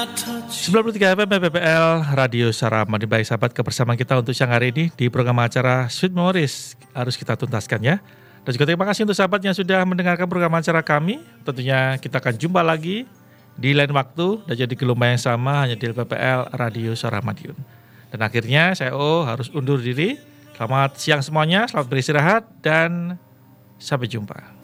93 FM PPL Radio Suara Hati. Baik sahabat, kebersamaan kita untuk siang hari ini di program acara Sweet Memories harus kita tuntaskan ya. Dan juga terima kasih untuk sahabat yang sudah mendengarkan program acara kami. Tentunya kita akan jumpa lagi di lain waktu dan jadi gelombang yang sama hanya di PPL Radio Suara Madiun. Dan akhirnya saya harus undur diri. Selamat siang semuanya, selamat beristirahat dan sampai jumpa.